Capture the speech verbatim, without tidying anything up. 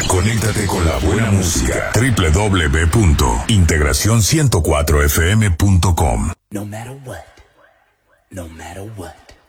Conéctate con la buena música. doble u doble u doble u punto integración ciento cuatro f m punto com. No matter what, no matter what.